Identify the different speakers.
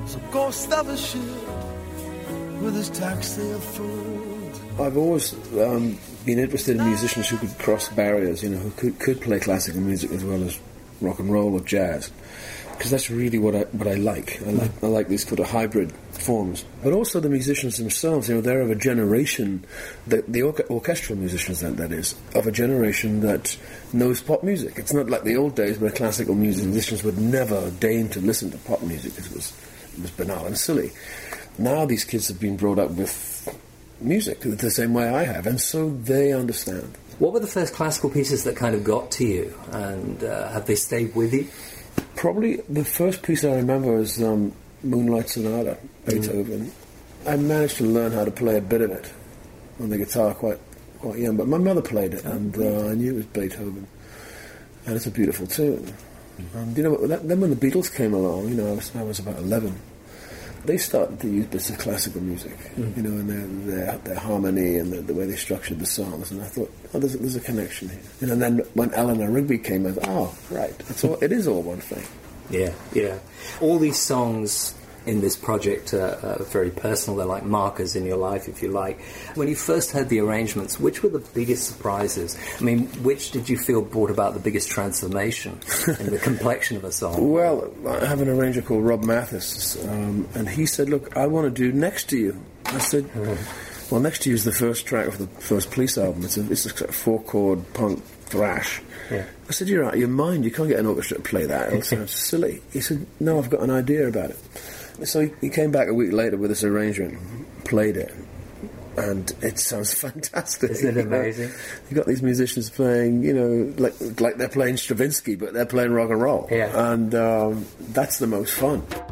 Speaker 1: was a ghost of a ship with his tacksail furled.
Speaker 2: I've always been interested in musicians who could cross barriers, who could play classical music as well as rock and roll or jazz, because that's really what I like. I like these sort of hybrid forms. But also the musicians themselves, they're of a generation, the orchestral musicians, that is, of a generation that knows pop music. It's not like the old days where classical musicians would never deign to listen to pop music. It was banal and silly. Now these kids have been brought up with music the same way I have, and so they understand.
Speaker 3: What were the first classical pieces that kind of got to you, and have they stayed with you?
Speaker 2: Probably the first piece I remember is Moonlight Sonata, Beethoven. I managed to learn how to play a bit of it on the guitar quite young, but my mother played it, and I knew it was Beethoven, and it's a beautiful tune. And then when the Beatles came along, I was about 11. They started to use bits of classical music, and their harmony and the way they structured the songs, and I thought, there's a connection here. And then when Eleanor Rigby came, I thought, right, it is all one thing.
Speaker 3: Yeah. All these songs in this project are very personal. They're like markers in your life, if you like. When you first heard the arrangements, which were the biggest surprises? I mean, which did you feel brought about the biggest transformation in the complexion of a song?
Speaker 2: Well, I have an arranger called Rob Mathis, and he said, look, I want to do Next to You. I said, well, Next to You is the first track of the first Police album. It's a 4-chord punk thrash.
Speaker 3: Yeah.
Speaker 2: I said, you're out of your mind. You can't get an orchestra to play that. It sounds silly. He said, no, I've got an idea about it. So he came back a week later with this arrangement, played it, and it sounds fantastic.
Speaker 3: Isn't it amazing?
Speaker 2: You got these musicians playing, like they're playing Stravinsky, but they're playing rock and roll.
Speaker 3: Yeah.
Speaker 2: And that's the most fun.